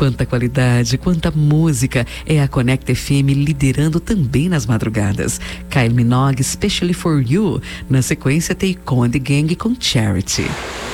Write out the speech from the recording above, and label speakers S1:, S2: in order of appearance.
S1: Quanta qualidade, quanta música. É a Connect FM liderando também nas madrugadas. Kylie Minogue, Especially For You. Na sequência, Take On The Gang com Charity.